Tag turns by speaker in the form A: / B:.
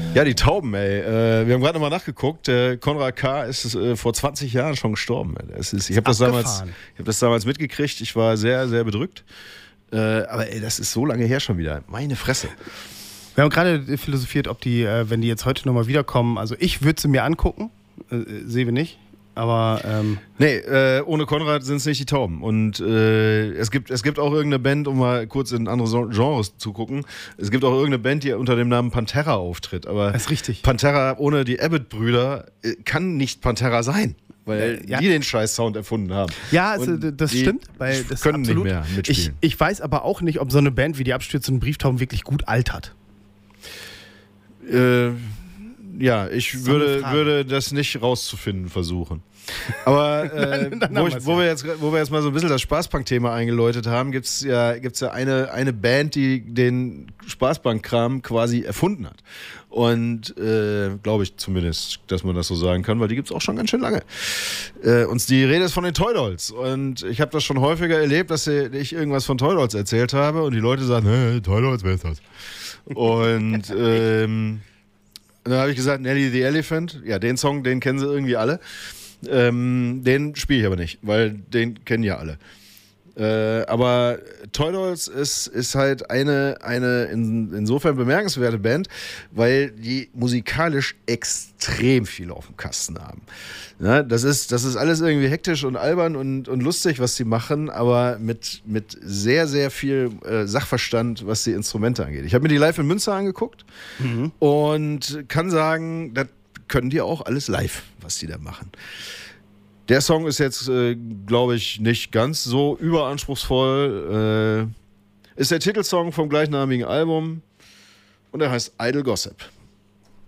A: Ja, die Tauben, ey. Wir haben gerade nochmal nachgeguckt. Konrad K. ist vor 20 Jahren schon gestorben. Ich habe das damals mitgekriegt. Ich war sehr, sehr bedrückt. Aber ey, das ist so lange her schon wieder. Meine Fresse.
B: Wir haben gerade philosophiert, ob die, wenn die jetzt heute nochmal wiederkommen, also ich würde sie mir angucken, sehen wir nicht, aber...
A: Nee, ohne Konrad sind es nicht die Tauben. Und es gibt auch irgendeine Band, um mal kurz in andere Genres zu gucken, es gibt auch irgendeine Band, die unter dem Namen Pantera auftritt. Aber
B: das ist richtig.
A: Pantera ohne die Abbott-Brüder kann nicht Pantera sein. Weil die den Scheiß-Sound erfunden haben.
B: Ja, also das stimmt. Weil das
A: können
B: absolut
A: nicht mehr mitspielen.
B: Ich weiß aber auch nicht, ob so eine Band wie die abstürzenden Brieftauben wirklich gut altert.
A: Ja, ich würde das nicht rauszufinden versuchen. Aber wo wir jetzt mal so ein bisschen das Spaßpunk-Thema eingeläutet haben, gibt's ja eine Band, die den Spaßpunk-Kram quasi erfunden hat. Und glaube ich zumindest, dass man das so sagen kann, weil die gibt's auch schon ganz schön lange. Und die Rede ist von den Toy Dolls. Und ich habe das schon häufiger erlebt, dass ich irgendwas von Toy Dolls erzählt habe und die Leute sagen, hey, Toy Dolls, wer ist das? Und dann habe ich gesagt, Nelly the Elephant. Ja, den Song, den kennen sie irgendwie alle. Den spiele ich aber nicht, weil den kennen ja alle. Aber Toy Dolls ist halt eine insofern bemerkenswerte Band, weil die musikalisch extrem viel auf dem Kasten haben. Ja, das ist alles irgendwie hektisch und albern und lustig, was sie machen, aber mit sehr, sehr viel Sachverstand, was die Instrumente angeht. Ich habe mir die live in Münster angeguckt und kann sagen, das können die auch alles live, was die da machen. Der Song ist jetzt, glaube ich, nicht ganz so überanspruchsvoll. Ist der Titelsong vom gleichnamigen Album und er heißt Idle Gossip.